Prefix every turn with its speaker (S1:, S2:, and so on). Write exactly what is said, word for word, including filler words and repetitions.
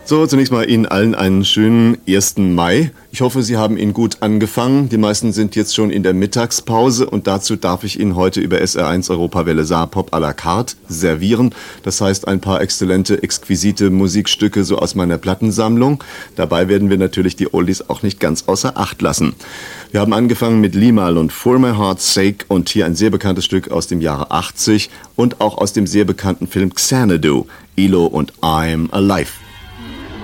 S1: So, zunächst mal Ihnen allen einen schönen ersten Mai. Ich hoffe, Sie haben ihn gut angefangen. Die meisten sind jetzt schon in der Mittagspause und dazu darf ich Ihnen heute über S R eins Europawelle Saarpop à la carte servieren. Das heißt, ein paar exzellente, exquisite Musikstücke so aus meiner Plattensammlung. Dabei werden wir natürlich die Oldies auch nicht ganz außer Acht lassen. Wir haben angefangen mit Limahl und For My Heart's Sake und hier ein sehr bekanntes Stück aus dem Jahre achtzig und auch aus dem sehr bekannten Film Xanadu, Elo und I'm Alive.